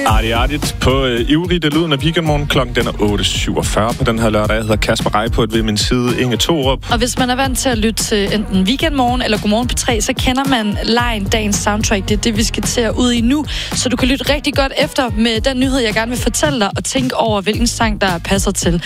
Artigt på Ivrig, det lyder af weekendmorgen. Klokken den er 8.47 på den her lørdag. Jeg hedder Kasper Reipold ved min side, Inge Thorup. Og hvis man er vant til at lytte til enten weekendmorgen eller Godmorgen P3, så kender man lejen dagens soundtrack. Det er det, vi skal til at ud i nu. Så du kan lytte rigtig godt efter med den nyhed, jeg gerne vil fortælle dig, og tænke over, hvilken sang, der passer til.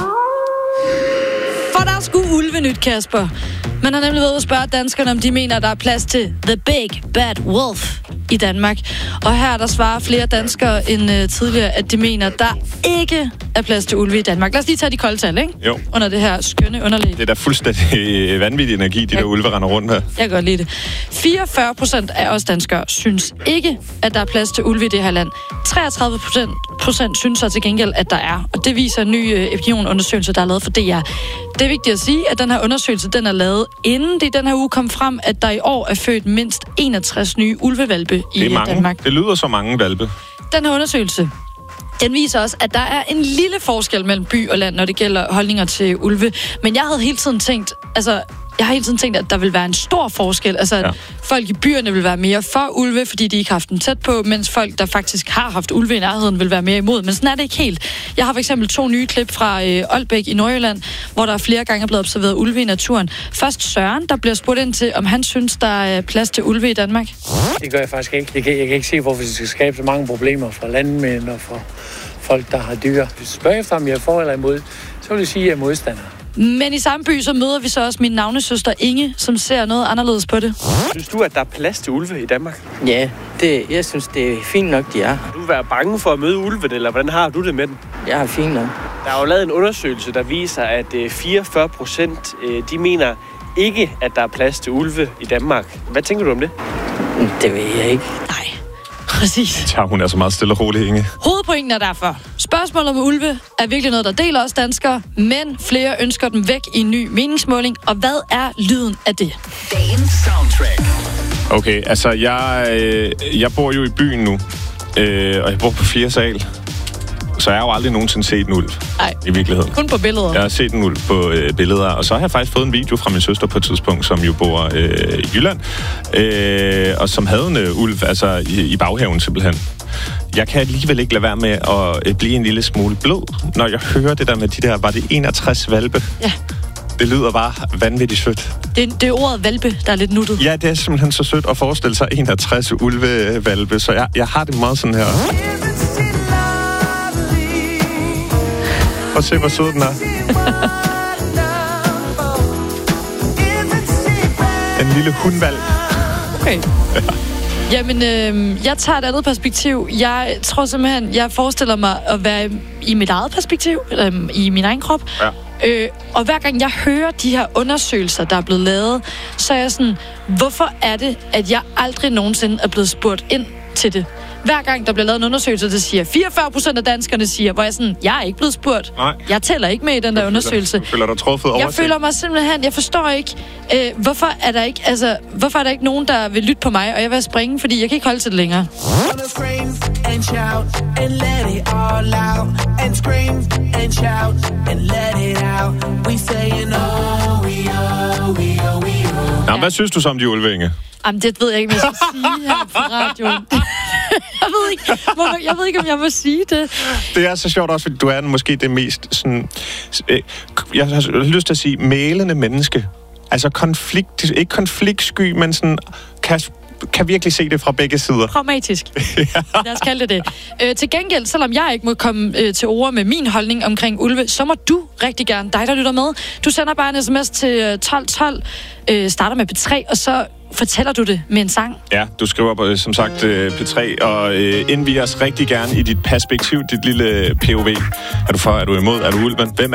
For der er sgu ulvenyt, Kasper. Man har nemlig ved at spørge danskerne, om de mener, der er plads til The Big Bad Wolf i Danmark. Og her der svarer flere danskere end tidligere, at de mener, der ikke er plads til ulve i Danmark. Lad os lige tage de kolde tal, ikke? Jo. Under det her skønne underlæg. Det er da fuldstændig vanvittig energi, de der ulve render rundt her. Jeg kan godt lide det. 44% af os danskere synes ikke, at der er plads til ulve i det her land. 33% synes så til gengæld, at der er. Og det viser en ny opinionundersøgelse, der er lavet for DR. Det er vigtigt at sige, at den her undersøgelse, den er lavet, inden det den her uge kom frem, at der i år er født mindst 61 nye ulvevalpe i Danmark. Det lyder så mange valpe. Den her undersøgelse, den viser også, at der er en lille forskel mellem by og land, når det gælder holdninger til ulve. Men jeg har hele tiden tænkt, at der vil være en stor forskel. Altså, folk i byerne vil være mere for ulve, fordi de ikke har haft den tæt på, mens folk, der faktisk har haft ulve i nærheden, vil være mere imod. Men sådan er det ikke helt. Jeg har for eksempel 2 nye klip fra Aalbæk i Nordjylland, hvor der flere gange er blevet observeret ulve i naturen. Først Søren, der bliver spurgt ind til, om han synes, der er plads til ulve i Danmark. Det gør jeg faktisk ikke. Jeg kan ikke se, hvorfor det skal skabe så mange problemer for landmænd og for folk, der har dyr. Hvis du spørger efter, om jeg er for eller imod, så vil jeg sige, at jeg er modstander. Men i samme by, så møder vi så også min navnesøster Inge, som ser noget anderledes på det. Synes du, at der er plads til ulve i Danmark? Ja, jeg synes, det er fint nok, de er. Har du været bange for at møde ulven, eller hvordan har du det med den? Jeg har fint nok. Der er jo lavet en undersøgelse, der viser, at 44% de mener ikke, at der er plads til ulve i Danmark. Hvad tænker du om det? Det ved jeg ikke. Nej, præcis. Ja, hun er så meget stille og rolig, Inge. Hovedpointen er derfor: spørgsmålet om ulve er virkelig noget, der deler os danskere, men flere ønsker dem væk i en ny meningsmåling. Og hvad er lyden af det? Dagens soundtrack. Okay, altså jeg bor jo i byen nu, og jeg bor på 4. sal. Så jeg har jo aldrig nogensinde set en ulv. Nej. I virkeligheden. Kun på billeder. Jeg har set en ulv på billeder, og så har jeg faktisk fået en video fra min søster på et tidspunkt, som jo bor i Jylland, og som havde en ulv, altså i baghaven simpelthen. Jeg kan alligevel ikke lade være med at blive en lille smule blød, når jeg hører det der med de der, var det 61 valpe? Ja. Det lyder bare vanvittigt sødt. Det er ordet valpe, der er lidt nuttet. Ja, det er simpelthen så sødt at forestille sig 61 ulvevalpe, så jeg har det meget sådan her. Og se, hvor sød den er. En lille hundvalg. Okay. Ja. Jamen, jeg tager et andet perspektiv. Jeg tror simpelthen, jeg forestiller mig at være i mit eget perspektiv, i min egen krop. Ja. Og hver gang jeg hører de her undersøgelser, der er blevet lavet, så er jeg sådan, hvorfor er det, at jeg aldrig nogensinde er blevet spurgt ind til det? Hver gang der bliver lavet en undersøgelse, der siger 44% af danskerne siger, hvor jeg sådan, jeg er ikke blevet spurgt. Nej. Jeg tæller ikke med i den der undersøgelse. Du føler dig truffet over. Jeg føler mig simpelthen, jeg forstår ikke, hvorfor er der ikke nogen, der vil lytte på mig, og jeg vil springe, fordi jeg kan ikke holde til det længere. Nå, hvad synes du så om de ulve, Inge? Jamen, det ved jeg ikke, hvad jeg skal sige her på radioen. Jeg ved ikke, om jeg må sige det. Det er så sjovt også, fordi du er måske det mest sådan... Jeg har lyst til at sige mælende menneske. Altså ikke konfliktsky, men sådan... Kan virkelig se det fra begge sider. Pragmatisk. Lad os kalde det det. Til gengæld, selvom jeg ikke må komme til ord med min holdning omkring ulve, så må du rigtig gerne, dig der lytter med. Du sender bare en sms til 1212, starter med P3, og så fortæller du det med en sang. Ja, du skriver som sagt P3, og indviger os rigtig gerne i dit perspektiv, dit lille POV. Er du for, er du imod, er du ulven? Hvem